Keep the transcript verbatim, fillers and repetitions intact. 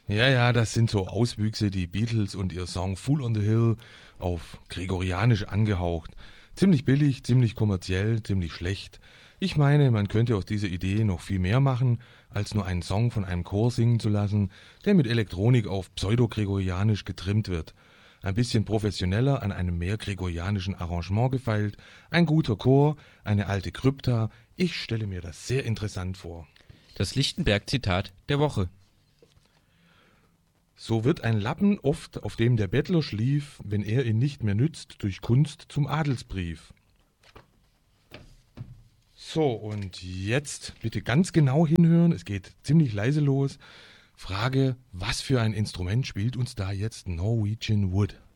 Ja, ja, das sind so Auswüchse, die Beatles und ihr Song Fool on the Hill auf Gregorianisch angehaucht. Ziemlich billig, ziemlich kommerziell, ziemlich schlecht. Ich meine, man könnte aus dieser Idee noch viel mehr machen, als nur einen Song von einem Chor singen zu lassen, der mit Elektronik auf Pseudo-Gregorianisch getrimmt wird. Ein bisschen professioneller an einem mehr gregorianischen Arrangement gefeilt, ein guter Chor, eine alte Krypta. Ich stelle mir das sehr interessant vor. Das Lichtenberg-Zitat der Woche. So wird ein Lappen oft, auf dem der Bettler schlief, wenn er ihn nicht mehr nützt, durch Kunst zum Adelsbrief. So, und jetzt bitte ganz genau hinhören, es geht ziemlich leise los. Frage, was für ein Instrument spielt uns da jetzt Norwegian Wood?